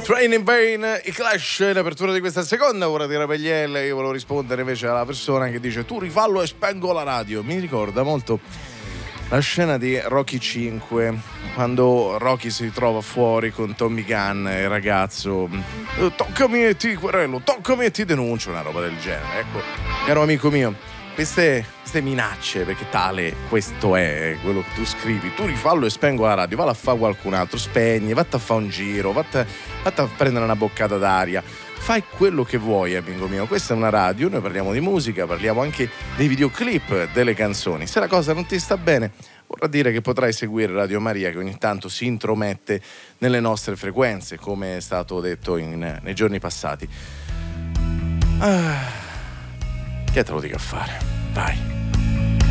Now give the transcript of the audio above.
Train in Vain, i Clash in apertura di questa seconda ora di Rapaglielle. Io volevo rispondere invece alla persona che dice tu rifallo e spengo la radio. Mi ricorda molto la scena di Rocky 5, quando Rocky si trova fuori con Tommy Gunn, il ragazzo, toccami e ti querelo, toccami e ti denuncio, una roba del genere. Ecco, caro amico mio, queste minacce, perché tale questo è quello che tu scrivi, tu rifallo e spengo la radio, valla a fare qualcun altro, spegni, vatti a fare un giro, vatti a prendere una boccata d'aria, fai quello che vuoi, amico mio. Questa è una radio, noi parliamo di musica, parliamo anche dei videoclip delle canzoni. Se la cosa non ti sta bene, vorrà dire che potrai seguire Radio Maria, che ogni tanto si intromette nelle nostre frequenze, come è stato detto nei giorni passati. Che te lo dico a fare? Vai.